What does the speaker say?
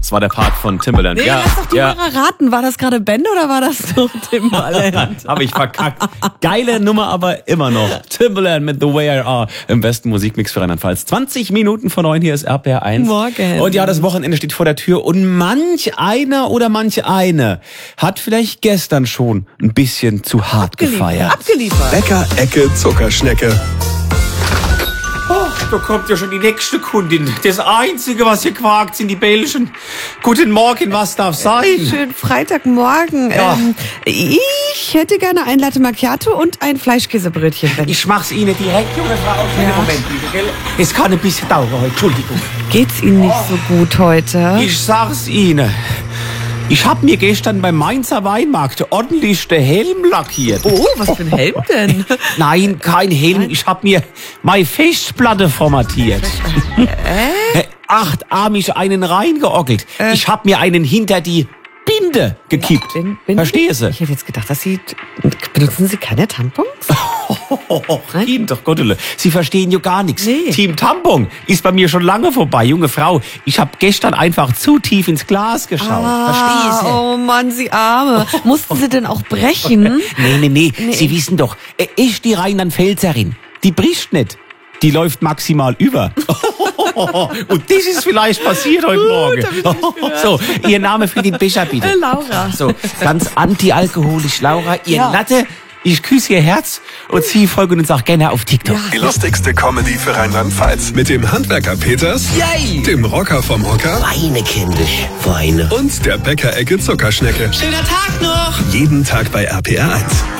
Das war der Part von Timbaland. Nee, lass doch die Hörer raten. War das gerade Ben oder war das so Timbaland? Habe ich verkackt. Geile Nummer, aber immer noch. Timbaland mit The Way I Are im besten Musikmix für Rheinland-Pfalz. 20 Minuten vor 9, hier ist RPR 1. Morgen. Und ja, das Wochenende steht vor der Tür und manch einer oder manche eine hat vielleicht gestern schon ein bisschen zu hart gefeiert. Abgeliefert. Bäcker, Ecke, Zuckerschnecke. Oh, da kommt ja schon die nächste Kundin. Das Einzige, was hier quakt, sind die Bällchen. Guten Morgen, was darf sein? Schönen Freitagmorgen. Ja. Ich hätte gerne ein Latte Macchiato und ein Fleischkäsebrötchen. Ich mach's Ihnen direkt, junge Frau. Ja. Moment, bitte, gell? Es kann ein bisschen dauern heute, Entschuldigung. Geht's Ihnen nicht so gut heute? Ich sag's Ihnen. Ich hab mir gestern beim Mainzer Weinmarkt ordentlich den Helm lackiert. Oh, was für ein Helm denn? Nein, kein Helm. Ich hab mir meine Festplatte formatiert. Achtarmig einen reingeockelt. Ich hab mir einen hinter die Binde gekippt. Verstehen Sie? Ich hätte jetzt gedacht, dass Sie... Benutzen Sie keine Tampons? Doch Gottele, Sie verstehen ja gar nichts. Nee. Team Tampon ist bei mir schon lange vorbei. Junge Frau, ich habe gestern einfach zu tief ins Glas geschaut. Verstehen Sie? Oh Mann, Sie Arme. Mussten Sie denn auch brechen? Nee. Sie wissen doch, ich die Rheinland-Pfälzerin, die bricht nicht. Die läuft maximal über. Und das ist vielleicht passiert heute Morgen. So, Ihr Name für den Becher bitte. Laura. So, ganz antialkoholisch, Laura. Ihr Ja. Latte, ich küsse Ihr Herz und Sie folgen uns auch gerne auf TikTok. Die lustigste Comedy für Rheinland-Pfalz. Mit dem Handwerker Peters, Yay! dem Rocker vom Hocker Weine, kindisch, Weine. und der Bäcker, Ecke, Zuckerschnecke. Schöner Tag noch! Jeden Tag bei RPR 1.